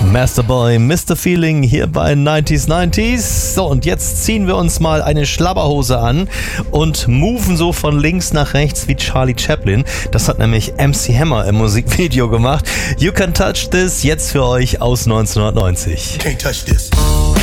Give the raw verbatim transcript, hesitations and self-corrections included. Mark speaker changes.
Speaker 1: Masterboy, Mister Feeling hier bei neunzig neunzig. So, und jetzt ziehen wir uns mal eine Schlabberhose an und moven so von links nach rechts wie Charlie Chaplin. Das hat nämlich M C Hammer im Musikvideo gemacht. You Can Touch This, jetzt für euch aus neunzehnhundertneunzig.
Speaker 2: Can't touch this.